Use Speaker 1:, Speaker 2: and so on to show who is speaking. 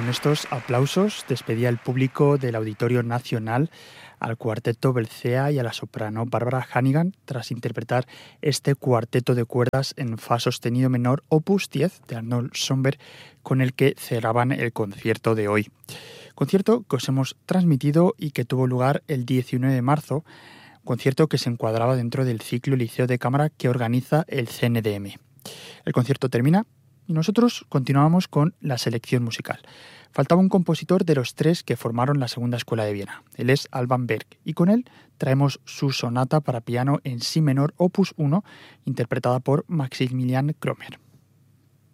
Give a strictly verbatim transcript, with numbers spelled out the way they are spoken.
Speaker 1: estos aplausos despedía el público del Auditorio Nacional al cuarteto Belcea y a la soprano Barbara Hannigan tras interpretar este cuarteto de cuerdas en fa sostenido menor opus diez de Arnold Schoenberg, con el que cerraban el concierto de hoy. Concierto que os hemos transmitido y que tuvo lugar el diecinueve de marzo, concierto que se encuadraba dentro del ciclo Liceo de Cámara que organiza el C N D M. El concierto termina y nosotros continuamos con la selección musical. Faltaba un compositor de los tres que formaron la Segunda Escuela de Viena. Él es Alban Berg y con él traemos su sonata para piano en si menor opus uno, interpretada por Maximilian Krömer.